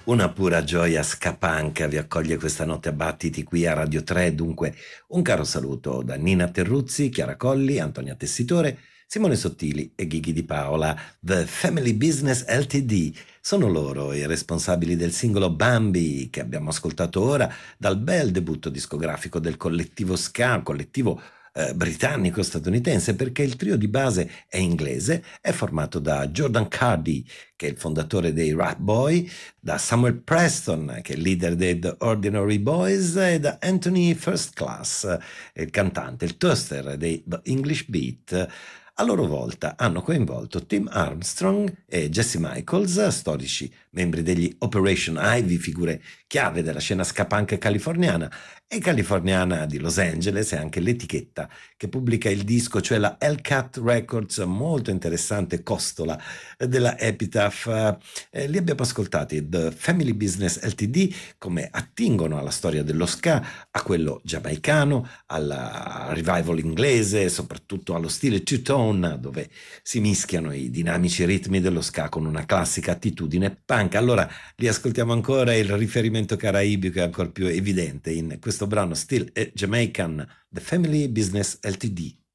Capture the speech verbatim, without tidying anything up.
Una pura gioia scapanca vi accoglie questa notte a battiti qui a Radio tre, dunque un caro saluto da Nina Terruzzi, Chiara Colli, Antonia Tessitore, Simone Sottili e Ghighi Di Paola. The Family Business Ltd sono loro i responsabili del singolo Bambi che abbiamo ascoltato ora dal bel debutto discografico del collettivo Ska, collettivo eh, britannico-statunitense, perché il trio di base è inglese, è formato da Jordan Cardy, che è il fondatore dei Rat Boy, da Samuel Preston, che è il leader dei The Ordinary Boys, e da Anthony First Class, il cantante, il toaster dei The English Beat. A loro volta hanno coinvolto Tim Armstrong e Jesse Michaels, storici membri degli Operation Ivy, figure chiave della scena ska punk californiana e californiana di Los Angeles, e anche l'etichetta che pubblica il disco, cioè la Hellcat Records, molto interessante costola della Epitaph. Eh, li abbiamo ascoltati, The Family Business Ltd, come attingono alla storia dello ska, a quello giamaicano, al revival inglese, soprattutto allo stile two-tone, dove si mischiano i dinamici ritmi dello ska con una classica attitudine punk. Allora li ascoltiamo ancora, il riferimento caraibico è ancora più evidente in questo brano Still a Jamaican, The Family Business Ltd.